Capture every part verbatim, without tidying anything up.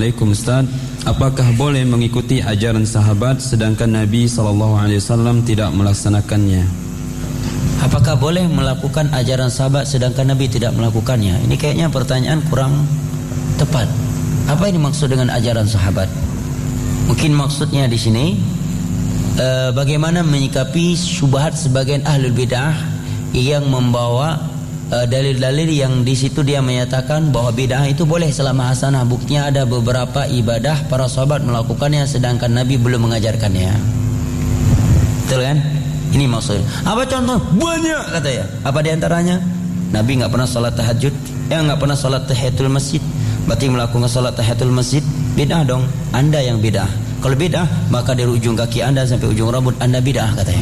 Assalamualaikum Ustaz, apakah boleh mengikuti ajaran sahabat sedangkan Nabi sallallahu alaihi wasallam tidak melaksanakannya? Apakah boleh melakukan ajaran sahabat sedangkan Nabi tidak melakukannya? Ini kayaknya pertanyaan kurang tepat. Apa ini maksud dengan ajaran sahabat? Mungkin maksudnya di sini uh, bagaimana menyikapi syubhat sebagian ahlul bid'ah yang membawa Uh, dalil-dalil yang di situ dia menyatakan bahwa bid'ah itu boleh selama hasanah. Buktinya ada beberapa ibadah para sahabat melakukannya sedangkan Nabi belum mengajarkannya. Betul kan? Ini maksudnya. Apa contoh? Banyak katanya. Apa diantaranya? Nabi nggak pernah salat tahajud, ya nggak pernah salat tahiyatul masjid. Berarti melakukan salat tahiyatul masjid bid'ah dong. Anda yang bid'ah. Kalau bid'ah maka dari ujung kaki Anda sampai ujung rambut Anda bid'ah katanya.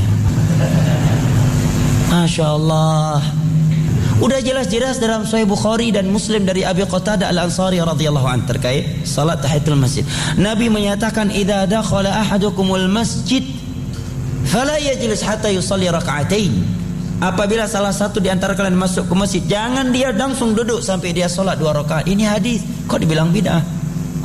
Masya Allah. Udah jelas-jelas dalam Sahih Bukhari dan Muslim dari Abi Qatadah Al-Ansari radhiyallahu anhu terkait salat tahiyatul masjid. Nabi menyatakan, "Idza dakhala ahadukumul masjid fala yajlis hatta yusalli rak'atain." Apabila salah satu di antara kalian masuk ke masjid, jangan dia langsung duduk sampai dia salat dua rakaat. Ini hadis. Kok dibilang bid'ah?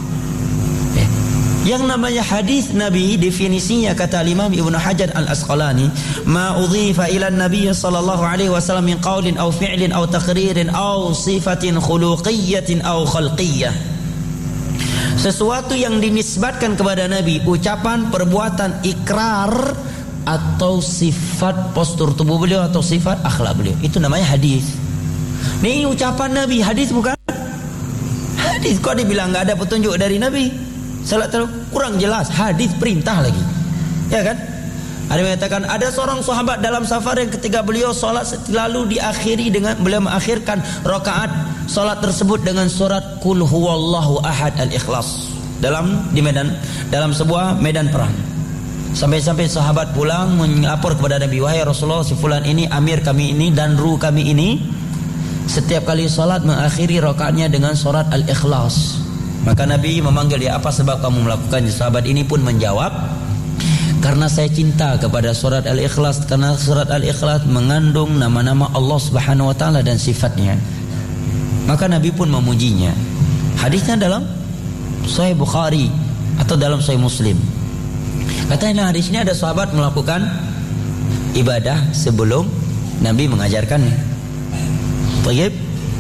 Yang namanya hadis Nabi definisinya kata Imam Ibnu Hajar Al-Asqalani, ma udhifa ila Nabi sallallahu alaihi wasallam min qaulin aw fi'lin aw taqririn aw sifatin khuluqiyyatin aw khalqiyyah. Sesuatu yang dinisbatkan kepada Nabi, ucapan, perbuatan, ikrar atau sifat postur tubuh beliau atau sifat akhlak beliau, itu namanya hadis. Ini ucapan Nabi, hadis bukan? Hadis kok dibilang enggak ada petunjuk dari Nabi? Salat terlalu kurang jelas, hadis perintah lagi, ya kan? Ada mengatakan ada seorang sahabat dalam safar yang ketika beliau salat selalu diakhiri dengan beliau mengakhirkan rakaat salat tersebut dengan surat Qul huwallahu ahad al-Ikhlas dalam di medan dalam sebuah medan perang. Sampai-sampai sahabat pulang melapor kepada Nabi, wahai Rasulullah, si fulan ini amir kami ini dan ru kami ini setiap kali salat mengakhiri rakaatnya dengan surat al-Ikhlas. Maka Nabi memanggil dia, apa sebab kamu melakukannya? Sahabat ini pun menjawab, karena saya cinta kepada surat Al-Ikhlas, karena surat Al-Ikhlas mengandung nama-nama Allah Subhanahu wa taala dan sifatnya. Maka Nabi pun memujinya. Hadisnya dalam Sahih Bukhari atau dalam Sahih Muslim. Katanya hadis ini ada sahabat melakukan ibadah sebelum Nabi mengajarkannya. Baik.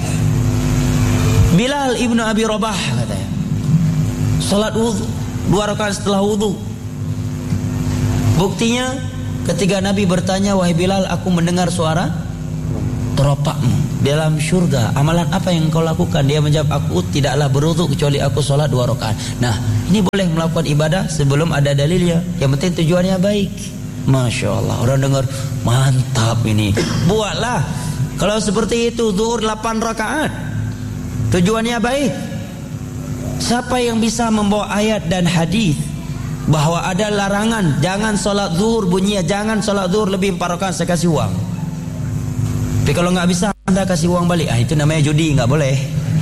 Bilal ibnu Abi Rabah katanya salat wudu dua rakaat setelah wudu. Buktinya ketika Nabi bertanya, wahai Bilal, aku mendengar suara teropakmu dalam syurga, amalan apa yang kau lakukan? Dia menjawab, aku tidaklah berwudu kecuali aku salat dua rakaat. Nah, ini boleh melakukan ibadah sebelum ada dalilnya, yang penting tujuannya baik. Masya Allah, orang dengar mantap ini, buatlah. Kalau seperti itu zuhur delapan rakaat, tujuannya baik. Siapa yang bisa membawa ayat dan hadis bahwa ada larangan jangan sholat zuhur, bunyinya jangan sholat zuhur lebih empat rakaat, saya kasih uang. Tapi kalau nggak bisa, anda kasih uang balik. Ah, itu namanya judi, nggak boleh.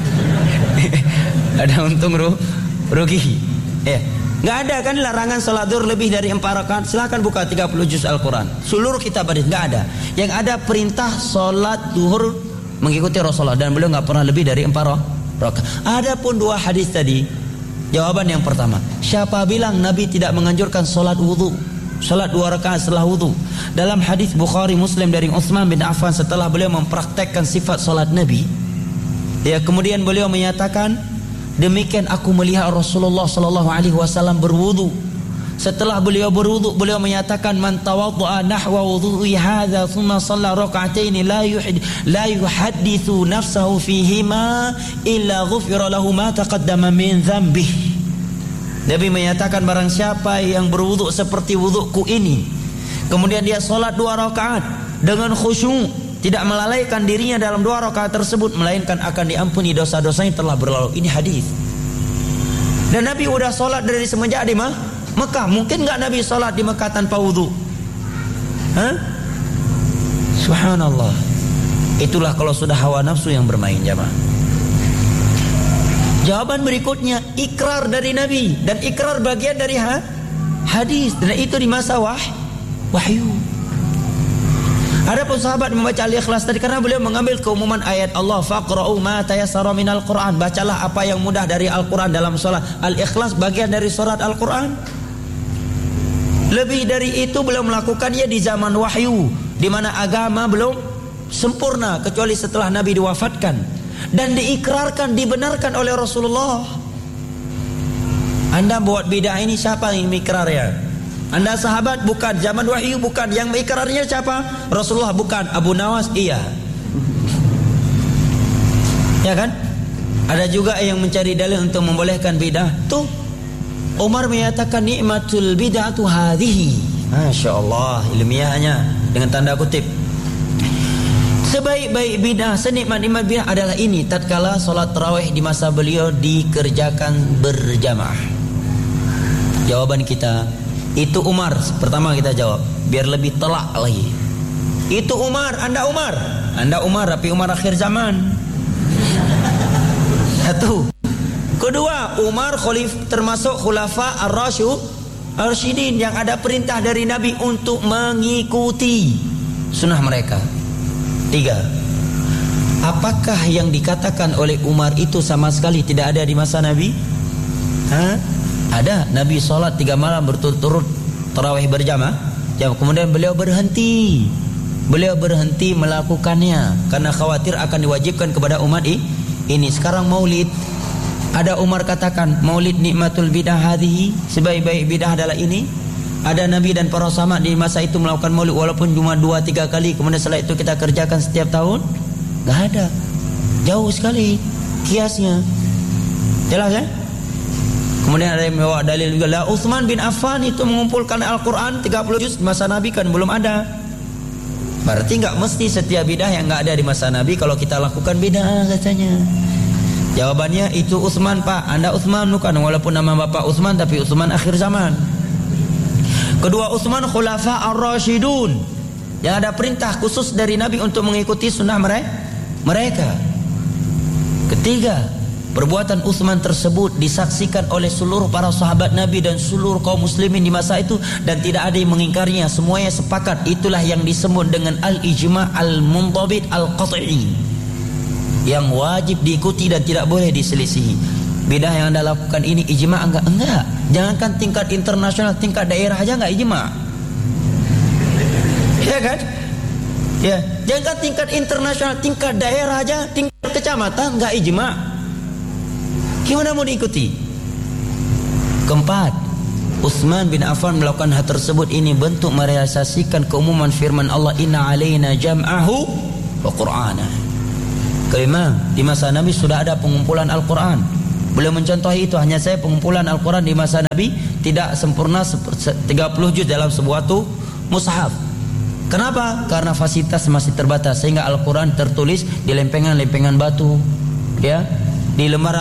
Ada untung ru, rugi. Ya, nggak ada kan larangan sholat zuhur lebih dari empat rakaat. Silakan buka tiga puluh juz Al-Quran, seluruh kitab hadis nggak ada. Yang ada perintah sholat zuhur mengikuti Rasulullah, dan beliau nggak pernah lebih dari empat rakaat. Adapun dua hadis tadi, jawaban yang pertama, siapa bilang Nabi tidak menganjurkan salat wudu, salat dua rakaat setelah wudu? Dalam hadis Bukhari Muslim dari Utsman bin Affan, setelah beliau mempraktekkan sifat salat Nabi, ya kemudian beliau menyatakan, demikian aku melihat Rasulullah sallallahu alaihi wasallam berwudu. Setelah beliau berwudu, beliau menyatakan, man tawadda'a nahwa wudu'i hadza thumma shalla rak'atain la yuhid la yuhaddithu nafsahu fihima illa ghufira lahu ma taqaddama min dhanbihi. Nabi menyatakan, barang siapa yang berwudu seperti wuduku ini, kemudian dia salat dua rakaat dengan khusyuk, tidak melalaikan dirinya dalam dua rakaat tersebut, melainkan akan diampuni dosa-dosanya telah berlalu. Ini hadis. Dan Nabi udah salat dari semenjak di mana? Mekah. Mungkin enggak Nabi salat di Mekah tanpa wudu? Hah? Subhanallah. Itulah kalau sudah hawa nafsu yang bermain, jamaah. Jawaban berikutnya, ikrar dari Nabi, dan ikrar bagian dari ha? hadis, dan itu di masa wah, wahyu. Adapun sahabat membaca Al-Ikhlas tadi karena beliau mengambil keumuman ayat Allah, faqra'u ma tayassara minal Qur'an, bacalah apa yang mudah dari Al-Qur'an dalam salat. Al-Ikhlas bagian dari surat Al-Qur'an. Lebih dari itu beliau melakukannya di zaman wahyu, di mana agama belum sempurna kecuali setelah Nabi diwafatkan dan diikrarkan, dibenarkan oleh Rasulullah. Anda buat bid'ah ini, siapa yang mengikrarnya? Anda sahabat? Bukan. Zaman wahyu? Bukan. Yang mengikrarnya siapa? Rasulullah? Bukan. Abu Nawas? Iya. Ya kan? Ada juga yang mencari dalil untuk membolehkan bid'ah. Tuh, Umar menyatakan nikmatul bid'atu hadhihi. Masya Allah, ilmiahnya dengan tanda kutip. Sebaik-baik bid'ah, senikmat-nikmat bid'ah adalah ini, tatkala solat tarawih di masa beliau dikerjakan berjamaah. Jawaban kita, itu Umar. Pertama kita jawab, biar lebih telak lagi. Itu Umar, Anda Umar. Anda Umar, tapi Umar akhir zaman. Satu. Kedua, Umar khalif termasuk khulafa ar-rasyid ar-rasyidin yang ada perintah dari Nabi untuk mengikuti sunnah mereka. Tiga. Apakah yang dikatakan oleh Umar itu sama sekali tidak ada di masa Nabi? Hah? Ada. Nabi sholat tiga malam berturut-turut tarawih berjamaah, ya, kemudian beliau berhenti. Beliau berhenti melakukannya karena khawatir akan diwajibkan kepada umat ini. Sekarang maulid, ada Umar katakan maulid nikmatul bidah hadhihi, sebaik-baik bidah adalah ini. Ada Nabi dan para sahabat di masa itu melakukan maulid walaupun cuma dua tiga kali, kemudian setelah itu kita kerjakan setiap tahun? Gak ada. Jauh sekali kiasnya. Jelas ya? Kemudian ada yang membawa dalil juga, lah Utsman bin Affan itu mengumpulkan Al-Quran tiga puluh juz, masa Nabi kan belum ada. Berarti enggak mesti setiap bidah yang enggak ada di masa Nabi kalau kita lakukan bidah katanya. Jawabannya, itu Utsman Pak, Anda Utsman bukan, walaupun nama bapak Utsman tapi Utsman akhir zaman. Kedua, Utsman khulafa ar-rasyidun yang ada perintah khusus dari Nabi untuk mengikuti sunnah mereka. Ketiga, perbuatan Utsman tersebut disaksikan oleh seluruh para sahabat Nabi dan seluruh kaum muslimin di masa itu dan tidak ada yang mengingkarinya, semuanya sepakat. Itulah yang disebut dengan al-ijma' al-muntabit al-qat'i, yang wajib diikuti dan tidak boleh diselisihi. Bidah yang Anda lakukan ini ijma' enggak? Enggak. Jangankan tingkat internasional, tingkat daerah aja enggak ijma'. Ya kan? Ya, jangankan tingkat internasional, tingkat daerah aja, tingkat kecamatan enggak ijma'. Gimana mau diikuti? Keempat, Utsman bin Affan melakukan hal tersebut ini bentuk merealisasikan keumuman firman Allah, inna alaina jam'ahu wa qur'ana. Kelima, di masa Nabi sudah ada pengumpulan Al-Quran. Beliau mencontohi itu. Hanya saya pengumpulan Al-Quran di masa Nabi tidak sempurna tiga puluh juz dalam sebuah tuh mushaf. Kenapa? Karena fasilitas masih terbatas sehingga Al-Quran tertulis di lempengan-lempengan batu, ya, di lembaran